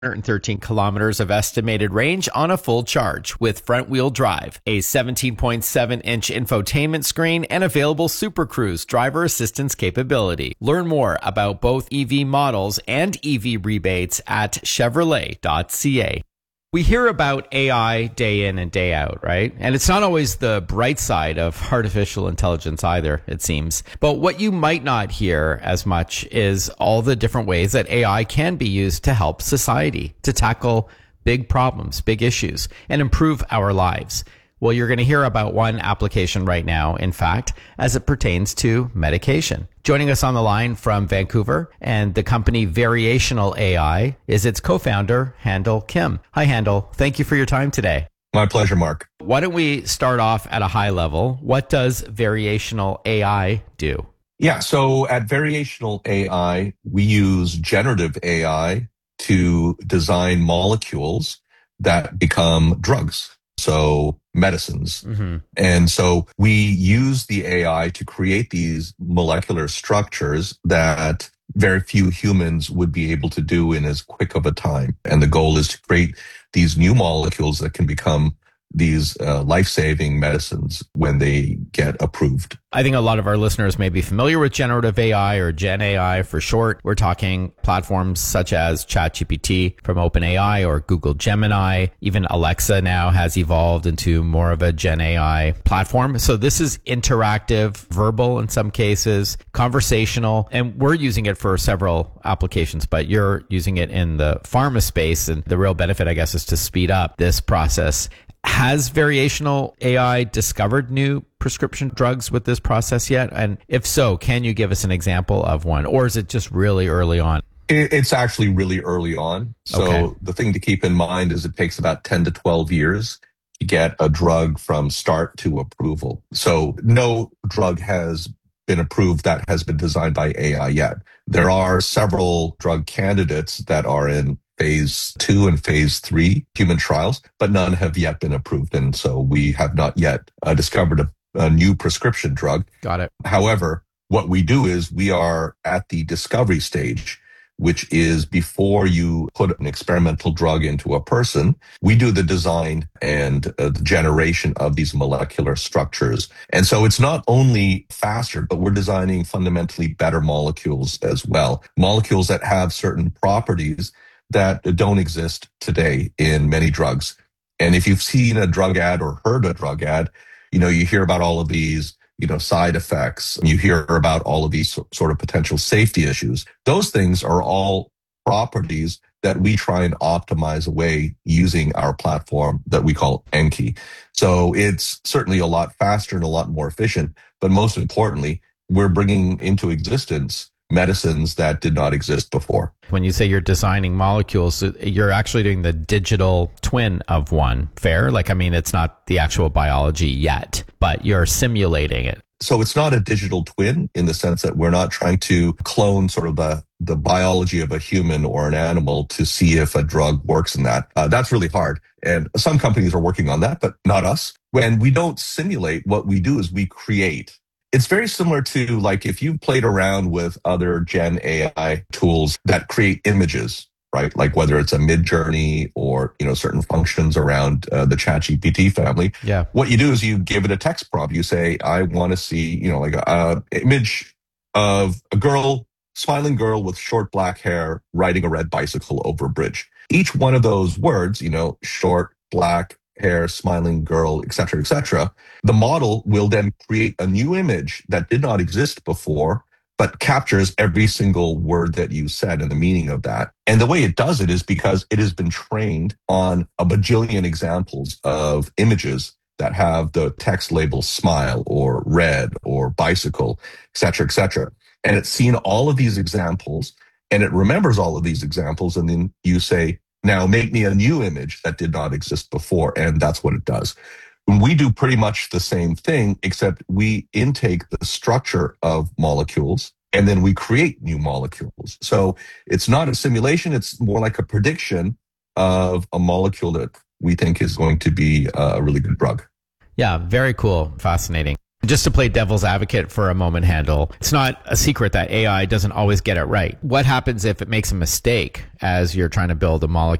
113 kilometers of estimated range on a full charge with front-wheel drive, a 17.7-inch infotainment screen, and available Super Cruise driver assistance capability. Learn more about both EV models and EV rebates at Chevrolet.ca. We hear about AI day in and day out, right? And it's not always the bright side of artificial intelligence either, it seems. But what you might not hear as much is all the different ways that AI can be used to help society, to tackle big problems, big issues, and improve our lives. Well, you're going to hear about one application right now, in fact, as it pertains to medication. Joining us on the line from Vancouver and the company Variational AI is its co-founder, Handel Kim. Hi, Handel. Thank you for your time today. My pleasure, Mark. Why don't we start off at a high level? What does Variational AI do? Yeah, so at Variational AI, we use generative AI to design molecules that become drugs. So medicines. And so we use the AI to create these molecular structures that very few humans would be able to do in as quick of a time. And the goal is to create these new molecules that can become these life-saving medicines when they get approved. I think a lot of our listeners may be familiar with generative AI or Gen AI for short. We're talking platforms such as ChatGPT from OpenAI or Google Gemini. Even Alexa now has evolved into more of a Gen AI platform. So this is interactive, verbal in some cases, conversational, and we're using it for several applications, but you're using it in the pharma space. And the real benefit, I guess, is to speed up this process. Has Variational AI discovered new prescription drugs with this process yet? And if so, can you give us an example of one? Or is it just really early on? It's actually really early on. So The thing to keep in mind is it takes about 10 to 12 years to get a drug from start to approval. So no drug has been approved that has been designed by AI yet. There are several drug candidates that are in phase 2 and phase 3 human trials, but none have yet been approved. And so we have not yet discovered a new prescription drug. Got it. However, what we do is we are at the discovery stage, which is before you put an experimental drug into a person, we do the design and the generation of these molecular structures. And so it's not only faster, but we're designing fundamentally better molecules as well. Molecules that have certain properties that don't exist today in many drugs. And if you've seen a drug ad or heard a drug ad, you hear about all of these, side effects. You hear about all of these sort of potential safety issues. Those things are all properties that we try and optimize away using our platform that we call Enki. So it's certainly a lot faster and a lot more efficient. But most importantly, we're bringing into existence medicines that did not exist before. When you say you're designing molecules, you're actually doing the digital twin of one, fair? It's not the actual biology yet, but you're simulating it. So it's not a digital twin in the sense that we're not trying to clone sort of the biology of a human or an animal to see if a drug works in that. That's really hard. And some companies are working on that, but not us. When we don't simulate, what we do is we create. It's very similar to like if you've played around with other Gen AI tools that create images, right? Like whether it's a Midjourney or, certain functions around the ChatGPT family. Yeah. What you do is you give it a text prompt. You say, I want to see, like a image of a smiling girl with short black hair riding a red bicycle over a bridge. Each one of those words, short, black, hair, smiling girl, etc., the model will then create a new image that did not exist before, but captures every single word that you said and the meaning of that. And the way it does it is because it has been trained on a bajillion examples of images that have the text label smile or red or bicycle, etc. And it's seen all of these examples and it remembers all of these examples. And then you say, now make me a new image that did not exist before. And that's what it does. We do pretty much the same thing, except we intake the structure of molecules and then we create new molecules. So it's not a simulation. It's more like a prediction of a molecule that we think is going to be a really good drug. Yeah, very cool. Fascinating. Just to play devil's advocate for a moment, Handel, it's not a secret that AI doesn't always get it right. What happens if it makes a mistake as you're trying to build a molecule